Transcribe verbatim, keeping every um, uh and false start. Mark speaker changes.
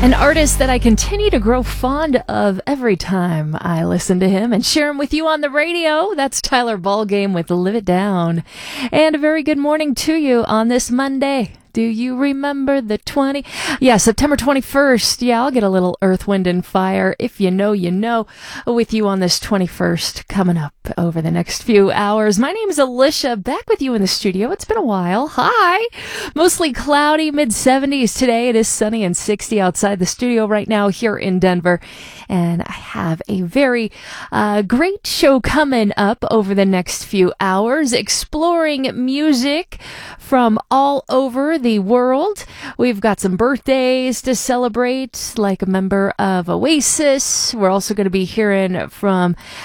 Speaker 1: An artist that I continue to grow fond of every time I listen to him and share him with you on the radio. That's Tyler Ballgame with Live It Down. And a very good morning to you on this Monday. Do you remember the twenty? Yeah, September twenty-first. Yeah, I'll get a little Earth, Wind, and Fire. If you know, you know, with you on this twenty-first coming up over the next few hours. My name is Alicia, back with you in the studio. It's been a while. Hi. Mostly cloudy, mid seventies today. It is sunny and sixty outside the studio right now here in Denver. And I have a very uh, great show coming up over the next few hours, exploring music from all over the world. We've got some birthdays to celebrate, like a member of Oasis. We're also going to be hearing from